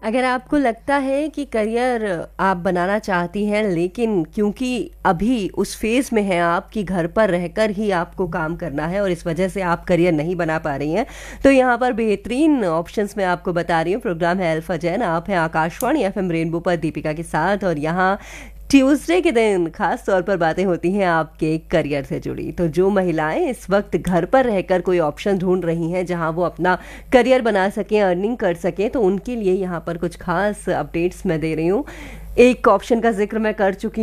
अगर आपको लगता है कि करियर आप बनाना चाहती हैं लेकिन क्योंकि अभी उस फेज में हैं आप कि घर पर रहकर ही आपको काम करना है और इस वजह से आप करियर नहीं बना पा रही हैं, तो यहाँ पर बेहतरीन ऑप्शंस मैं आपको बता रही हूँ। प्रोग्राम है अल्फा जैन, आप हैं आकाशवाणी एफएम रेनबो पर दीपिका के साथ और यहाँ ट्यूसडे के दिन खास तौर पर बातें होती हैं आपके करियर से जुड़ी। तो जो महिलाएं इस वक्त घर पर रहकर कोई ऑप्शन ढूंढ रही हैं जहां वो अपना करियर बना सकें, अर्निंग कर सकें, तो उनके लिए यहाँ पर कुछ खास अपडेट्स मैं दे रही हूँ। एक ऑप्शन का जिक्र मैं कर चुकी